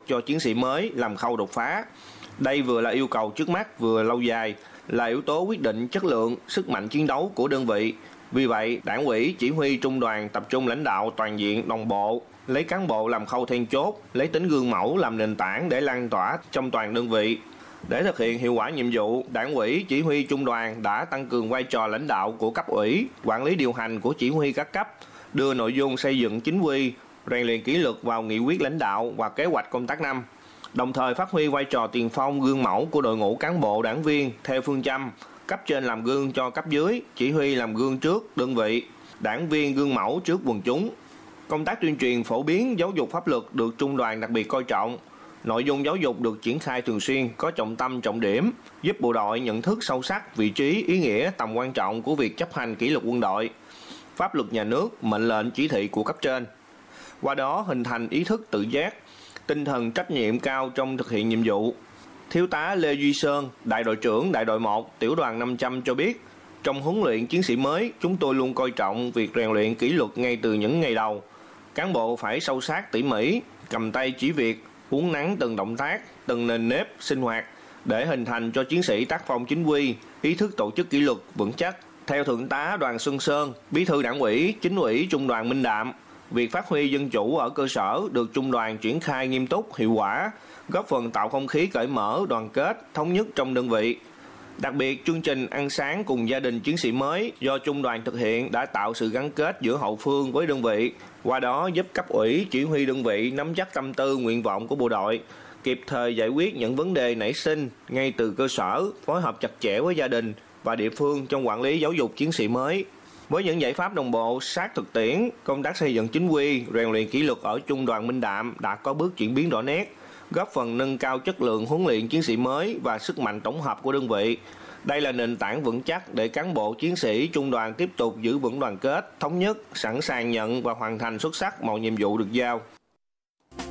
cho chiến sĩ mới làm khâu đột phá. Đây vừa là yêu cầu trước mắt vừa lâu dài, là yếu tố quyết định chất lượng, sức mạnh chiến đấu của đơn vị. Vì vậy, Đảng ủy chỉ huy trung đoàn tập trung lãnh đạo toàn diện đồng bộ, lấy cán bộ làm khâu then chốt, lấy tính gương mẫu làm nền tảng để lan tỏa trong toàn đơn vị. Để thực hiện hiệu quả nhiệm vụ, Đảng ủy chỉ huy trung đoàn đã tăng cường vai trò lãnh đạo của cấp ủy, quản lý điều hành của chỉ huy các cấp, đưa nội dung xây dựng chính quy, rèn luyện kỷ luật vào nghị quyết lãnh đạo và kế hoạch công tác năm. Đồng thời phát huy vai trò tiền phong gương mẫu của đội ngũ cán bộ đảng viên theo phương châm cấp trên làm gương cho cấp dưới, chỉ huy làm gương trước đơn vị, đảng viên gương mẫu trước quần chúng. Công tác tuyên truyền phổ biến giáo dục pháp luật được trung đoàn đặc biệt coi trọng. Nội dung giáo dục được triển khai thường xuyên, có trọng tâm trọng điểm, giúp bộ đội nhận thức sâu sắc vị trí, ý nghĩa, tầm quan trọng của việc chấp hành kỷ luật quân đội, pháp luật nhà nước, mệnh lệnh chỉ thị của cấp trên. Qua đó hình thành ý thức tự giác, tinh thần trách nhiệm cao trong thực hiện nhiệm vụ. Thiếu tá Lê Duy Sơn, đại đội trưởng đại đội 1, tiểu đoàn 500 cho biết, trong huấn luyện chiến sĩ mới, chúng tôi luôn coi trọng việc rèn luyện kỷ luật ngay từ những ngày đầu. Cán bộ phải sâu sát tỉ mỉ, cầm tay chỉ việc, uốn nắn từng động tác, từng nền nếp sinh hoạt để hình thành cho chiến sĩ tác phong chính quy, ý thức tổ chức kỷ luật vững chắc. Theo Thượng tá Đoàn Xuân Sơn, Bí thư Đảng ủy, Chính ủy Trung đoàn Minh Đạm, việc phát huy dân chủ ở cơ sở được trung đoàn triển khai nghiêm túc, hiệu quả, góp phần tạo không khí cởi mở, đoàn kết, thống nhất trong đơn vị. Đặc biệt, chương trình ăn sáng cùng gia đình chiến sĩ mới do trung đoàn thực hiện đã tạo sự gắn kết giữa hậu phương với đơn vị, qua đó giúp cấp ủy, chỉ huy đơn vị nắm chắc tâm tư, nguyện vọng của bộ đội, kịp thời giải quyết những vấn đề nảy sinh ngay từ cơ sở, phối hợp chặt chẽ với gia đình và địa phương trong quản lý giáo dục chiến sĩ mới. Với những giải pháp đồng bộ, sát thực tiễn, công tác xây dựng chính quy, rèn luyện kỷ luật ở trung đoàn Minh Đạm đã có bước chuyển biến rõ nét, góp phần nâng cao chất lượng huấn luyện chiến sĩ mới và sức mạnh tổng hợp của đơn vị. Đây là nền tảng vững chắc để cán bộ chiến sĩ trung đoàn tiếp tục giữ vững đoàn kết, thống nhất, sẵn sàng nhận và hoàn thành xuất sắc mọi nhiệm vụ được giao.